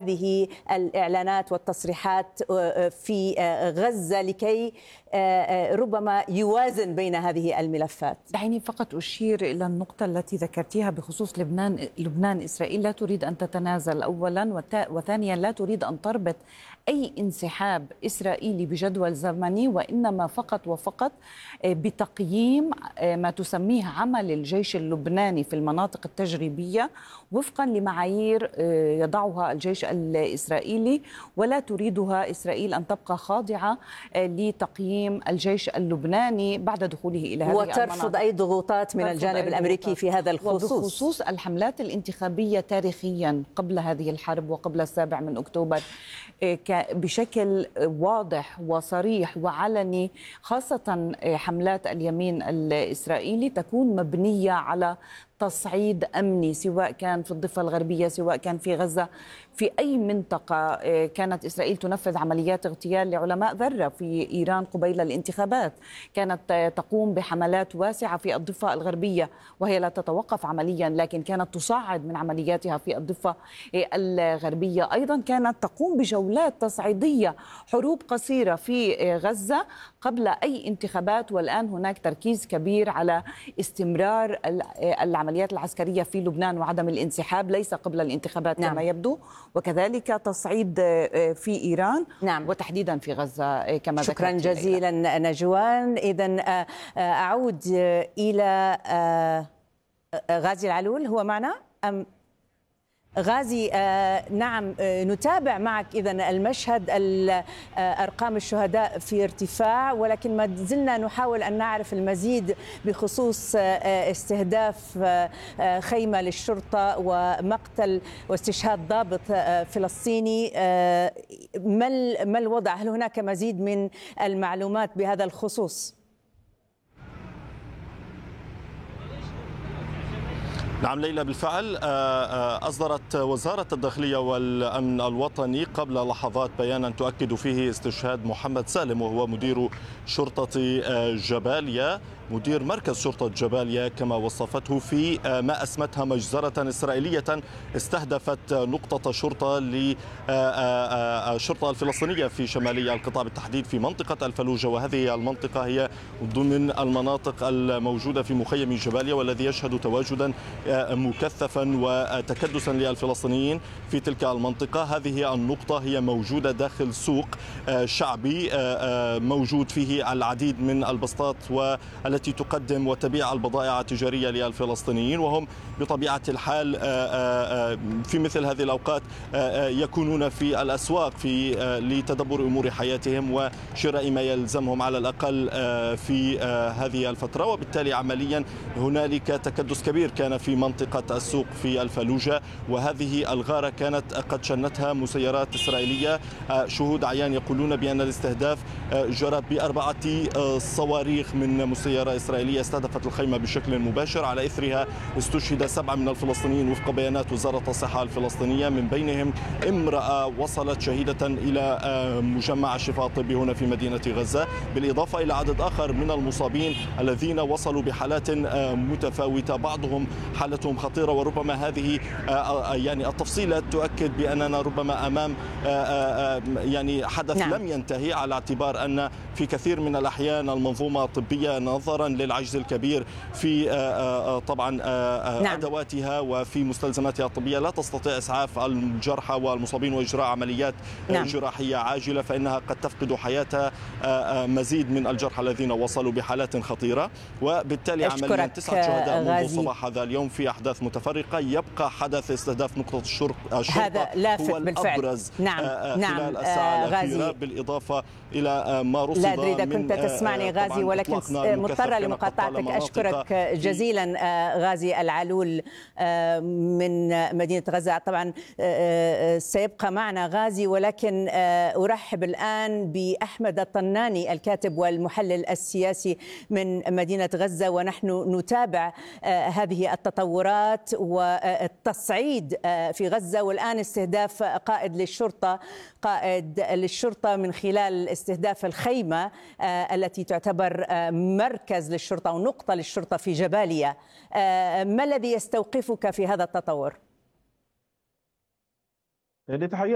هذه الإعلانات والتصريحات في غزة لكي ربما يوازن بين هذه الملفات؟ دعيني فقط أشير إلى النقطة التي ذكرتيها بخصوص لبنان. إسرائيل لا تريد أن تتنازل أولا، وثانيا لا تريد أن تربط أي انسحاب إسرائيلي بجدول زمني، وإنما فقط وفقط بتقييم ما تسميه عمل الجيش اللبناني في المناطق التجريبية وفقا لمعايير يضعها الجيش الإسرائيلي، ولا تريدها إسرائيل أن تبقى خاضعة لتقييم الجيش اللبناني بعد دخوله إلى هذه المناطق. وترفض أي ضغوطات من الجانب الأمريكي في هذا الخصوص. وبخصوص الحملات الانتخابية تاريخيا قبل هذه الحرب وقبل 7 أكتوبر بشكل واضح وصريح وعلني، خاصة حملات اليمين الإسرائيلي تكون مبنية على تصعيد أمني، سواء كان في الضفة الغربية سواء كان في غزة، في أي منطقة. كانت إسرائيل تنفذ عمليات اغتيال لعلماء ذرة في إيران قبيل الانتخابات، كانت تقوم بحملات واسعة في الضفة الغربية وهي لا تتوقف عمليا، لكن كانت تصعد من عملياتها في الضفة الغربية. أيضا كانت تقوم بجولات تصعيدية، حروب قصيرة في غزة قبل أي انتخابات، والآن هناك تركيز كبير على استمرار العمليات العسكرية في لبنان وعدم الانسحاب ليس قبل الانتخابات كما يبدو، وكذلك تصعيد في إيران وتحديدا في غزة كما ذكرت. شكرا جزيلا نجوان. إذن أعود إلى غازي العلول، هو معنا أم غازي؟ نعم، نتابع معك إذن المشهد، أرقام الشهداء في ارتفاع، ولكن ما زلنا نحاول أن نعرف المزيد بخصوص استهداف خيمة للشرطة ومقتل واستشهاد ضابط فلسطيني. ما الوضع؟ هل هناك مزيد من المعلومات بهذا الخصوص؟ نعم ليلى، بالفعل أصدرت وزارة الداخلية والأمن الوطني قبل لحظات بيانا تؤكد فيه استشهاد محمد سالم، وهو مدير شرطة جباليا، مدير مركز شرطة جباليا كما وصفته، في ما أسمتها مجزرة إسرائيلية استهدفت نقطة شرطة للشرطة الفلسطينية في شمالي القطاع، بالتحديد في منطقة الفلوجة، وهذه المنطقة هي ضمن المناطق الموجودة في مخيم جباليا، والذي يشهد تواجدا مكثفا وتكدسا للفلسطينيين في تلك المنطقة. هذه النقطة هي موجودة داخل سوق شعبي موجود فيه العديد من البسطات والتي تقدم وتبيع البضائع التجارية للفلسطينيين، وهم بطبيعة الحال في مثل هذه الأوقات يكونون في الأسواق لتدبر أمور حياتهم وشراء ما يلزمهم على الأقل في هذه الفترة، وبالتالي عمليا هنالك تكدس كبير كان في منطقة السوق في الفلوجة. وهذه الغارة كانت قد شنتها مسيرات إسرائيلية، شهود عيان يقولون بأن الاستهداف جرى ب4 صواريخ من مسيرة إسرائيلية استهدفت الخيمة بشكل مباشر. على إثرها استشهد 7 من الفلسطينيين وفق بيانات وزارة الصحة الفلسطينية، من بينهم امرأة وصلت شهيدة إلى مجمع الشفاء الطبي هنا في مدينة غزة، بالإضافة إلى عدد آخر من المصابين الذين وصلوا بحالات متفاوتة، بعضهم حالتهم خطيرة. وربما هذه يعني التفصيلات تؤكد بأننا ربما أمام يعني حدث لم ينتهي، على اعتبار أن في كثير من الأحيان المنظومة الطبية نظرا للعجز الكبير في طبعا أدواتها وفي مستلزماتها الطبية لا تستطيع إسعاف الجرحى والمصابين وإجراء عمليات جراحية عاجلة، فإنها قد تفقد حياتها مزيد من الجرحى الذين وصلوا بحالات خطيرة. وبالتالي عمليا 9 شهداء منذ صباح هذا اليوم في أحداث متفرقة. يبقى حدث استهداف نقطة الشرطة هذا لافت هو الأبرز خلال الساعة الأخيرة، بالإضافة إلى ما رصد. لا أدري إذا كنت تسمعني غازي، ولكن مضطرة لمقاطعتك. أشكرك جزيلا غازي العلول من مدينة غزة. طبعا سيبقى معنا غازي، ولكن أرحب الآن بأحمد الطناني الكاتب والمحلل السياسي من مدينة غزة، ونحن نتابع هذه التطورات والتصعيد في غزة، والآن استهداف قائد للشرطة من خلال استهداف الخيمة التي تعتبر مركز للشرطة ونقطة للشرطة في جباليا. ما الذي يستوقفك في هذا التطور؟ تحية